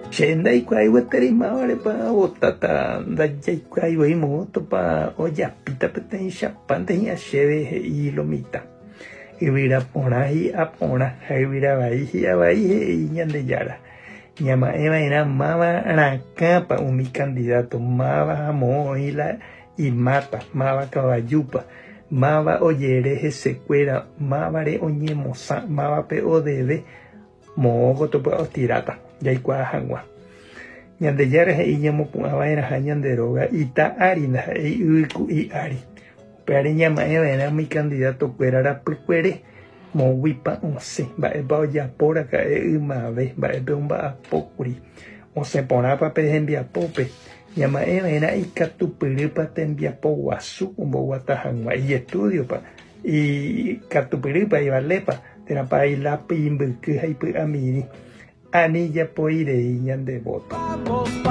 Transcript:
Chenda y cuai guaterima vale pa botata da ya cuai voy moto pa oya pita peten chapante y acheve y lomita y vira pona y apona y vira vai y ñande yara ñama eva era mava la capa un mi candidato mava amo y mata mava caballupa mava oyere secuera mavare oñemosa mava pe odebe mogo to pa tirata yaikua hangwa ñande yara he ñamo puavaera ha ñande roga ita arina e uku i ari pero ñama era mi candidato cuerara puere mo wipa onse ba e ba ya por acá e mave ba e un ba pokuri o se ponapa pe envia pope ñama era y catupiri pa te envia po guasu un bogata hangwa y estudio pa y catupiri pa y valepa tera pa y la pimbu que hay pu amiri anilla poire y ñande voto